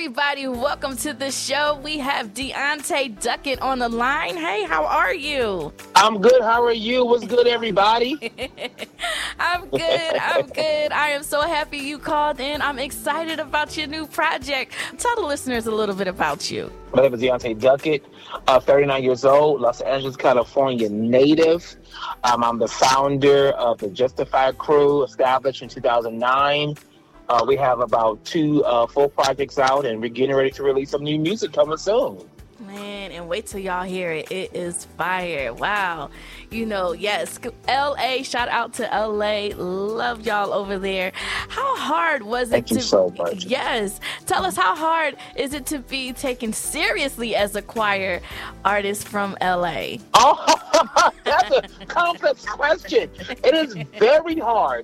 everybody. Welcome to the show. We have Deontay Duckett on the line. Hey, how are you? I'm good. How are you? What's good, everybody? I'm good. I am so happy you called in. I'm excited about your new project. Tell the listeners a little bit about you. My name is Deontay Duckett, 39 years old, Los Angeles, California native. I'm the founder of the Justified crew, established in 2009. We have about 2 full projects out, and we're getting ready to release some new music coming soon. Man, and wait till y'all hear it. It is fire. Wow. Yes, LA, shout out to LA. Love y'all over there. How hard was it Thank you so much. Yes. Tell us, how hard is it to be taken seriously as a choir artist from LA? Oh, that's a complex question. It is very hard.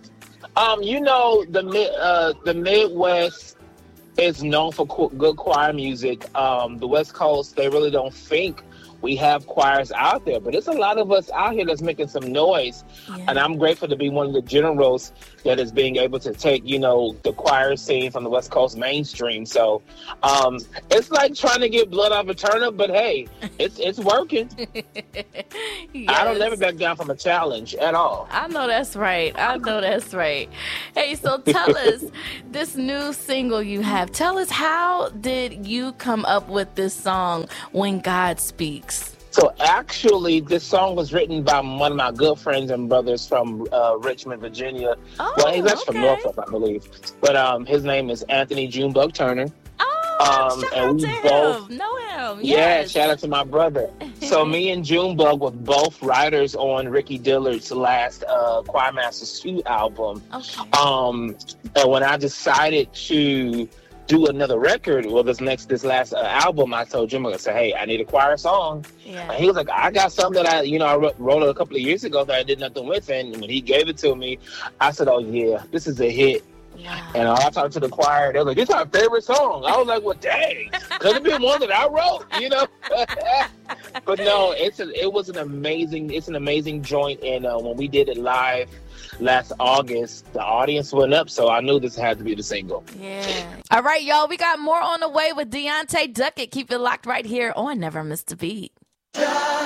The Midwest is known for good choir music. The West Coast, they really don't think we have choirs out there, but there's a lot of us out here that's making some noise. Yeah. And I'm grateful to be one of the generals that is being able to take, the choir scene from the West Coast mainstream. So it's like trying to get blood off a turnip, but hey, it's working. Yes. I don't never back down from a challenge at all. I know that's right. Hey, so tell us, this new single you have, tell us, how did you come up with this song, When God Speaks? So actually, this song was written by one of my good friends and brothers from Richmond, Virginia. Oh, well, he's actually from Norfolk, I believe. But his name is Anthony Junebug Turner. Oh, shout out to him. Know him. Yes. Yeah, shout out to my brother. So me and Junebug were both writers on Ricky Dillard's last Choir Masters 2 album. Okay. And when I decided to do another record, this last album, I told Jim, I said, hey, I need a choir song. Yeah. And he was like, I got something that I wrote a couple of years ago that I did nothing with. And when he gave it to me, I said, oh yeah, this is a hit. Wow. And I talked to the choir, they were like, this is our favorite song. I was like, well, dang, could it be one that I wrote, But no, it's an amazing joint. And when we did it live last August, the audience went up, so I knew this had to be the single. Yeah. All right, y'all, we got more on the way with Deontay Duckett. Keep it locked right here on Never Miss a Beat.